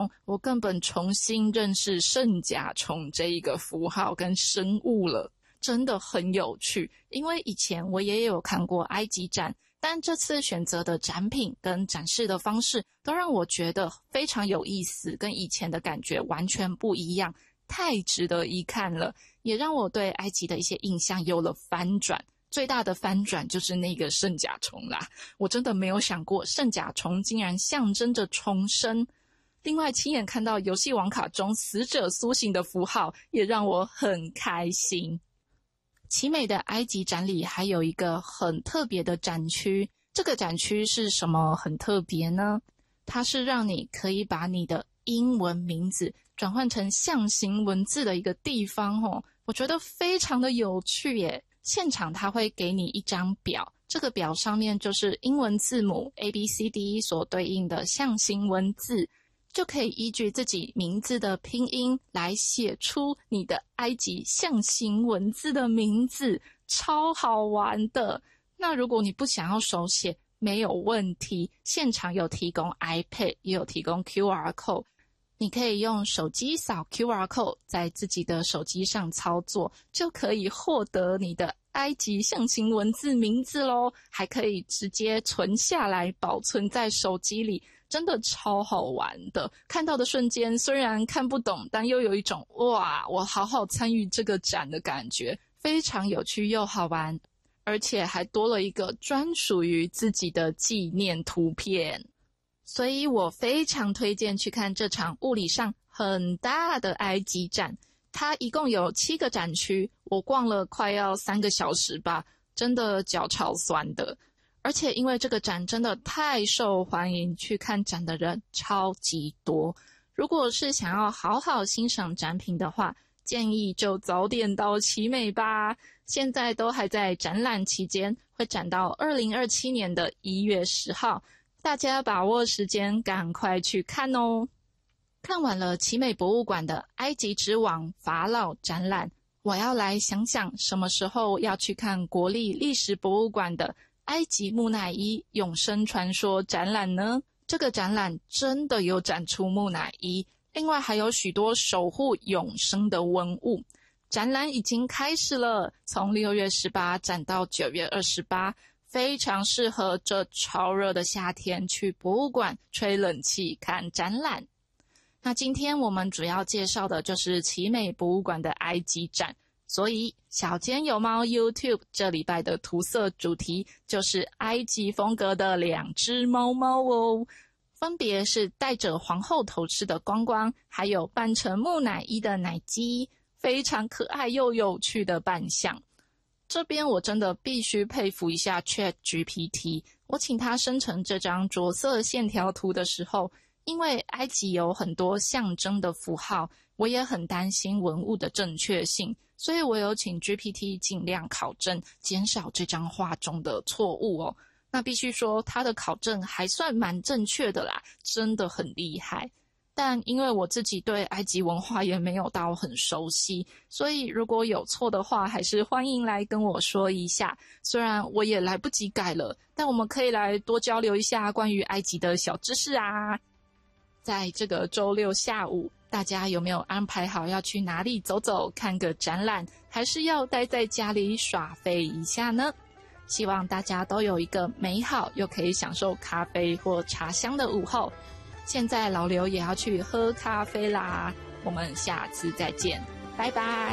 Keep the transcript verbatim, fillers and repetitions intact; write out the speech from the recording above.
我根本重新认识圣甲虫这一个符号跟生物了，真的很有趣。因为以前我也有看过埃及展，但这次选择的展品跟展示的方式都让我觉得非常有意思，跟以前的感觉完全不一样，太值得一看了，也让我对埃及的一些印象有了翻转。最大的翻转就是那个圣甲虫啦，我真的没有想过圣甲虫竟然象征着重生。另外亲眼看到游戏王卡中死者苏醒的符号，也让我很开心。奇美的埃及展里还有一个很特别的展区，这个展区是什么很特别呢？它是让你可以把你的英文名字转换成象形文字的一个地方哦，我觉得非常的有趣耶。现场他会给你一张表，这个表上面就是英文字母 A B C D 所对应的象形文字，就可以依据自己名字的拼音来写出你的埃及象形文字的名字，超好玩的。那如果你不想要手写，没有问题，现场有提供 iPad， 也有提供 Q R code，你可以用手机扫 Q R code， 在自己的手机上操作，就可以获得你的埃及象形文字名字咯，还可以直接存下来保存在手机里，真的超好玩的。看到的瞬间虽然看不懂，但又有一种哇，我好好参与这个展的感觉，非常有趣又好玩，而且还多了一个专属于自己的纪念图片。所以我非常推荐去看这场物理上很大的埃及展，它一共有七个展区，我逛了快要三个小时吧，真的脚超酸的。而且因为这个展真的太受欢迎，去看展的人超级多。如果是想要好好欣赏展品的话，建议就早点到奇美吧，现在都还在展览期间，会展到二零二七年的一月十号。大家把握时间，赶快去看哦！看完了奇美博物馆的埃及之王法老展览，我要来想想什么时候要去看国立历史博物馆的埃及木乃伊永生传说展览呢？这个展览真的有展出木乃伊，另外还有许多守护永生的文物。展览已经开始了，从六月十八展到九月二十八，非常适合这超热的夏天去博物馆吹冷气看展览。那今天我们主要介绍的就是奇美博物馆的埃及展，所以小尖有猫 YouTube 这礼拜的涂色主题就是埃及风格的两只猫猫哦，分别是戴着皇后头饰的光光，还有扮成木乃伊的奶鸡，非常可爱又有趣的扮相。这边我真的必须佩服一下 Chat G P T， 我请他生成这张着色线条图的时候，因为埃及有很多象征的符号，我也很担心文物的正确性，所以我有请 G P T 尽量考证，减少这张画中的错误哦。那必须说他的考证还算蛮正确的啦，真的很厉害。但因为我自己对埃及文化也没有到很熟悉，所以如果有错的话，还是欢迎来跟我说一下。虽然我也来不及改了，但我们可以来多交流一下关于埃及的小知识啊。在这个周六下午，大家有没有安排好要去哪里走走，看个展览，还是要待在家里耍废一下呢？希望大家都有一个美好又可以享受咖啡或茶香的午后。现在老刘也要去喝咖啡啦，我们下次再见，拜拜。